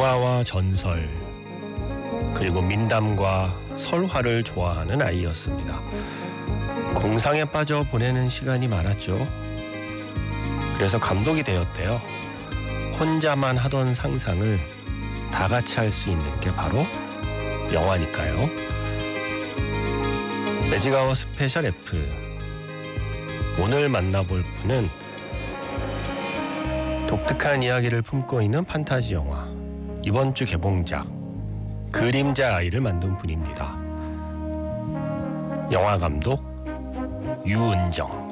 동화와 전설 그리고 민담과 설화를 좋아하는 아이였습니다. 공상에 빠져 보내는 시간이 많았죠. 그래서 감독이 되었대요. 혼자만 하던 상상을 다 같이 할 수 있는 게 바로 영화니까요. 매직아워 스페셜 F. 오늘 만나볼 분은 독특한 이야기를 품고 있는 판타지 영화 이번 주 개봉작 그림자 아이를 만든 분입니다. 영화 감독 유은정.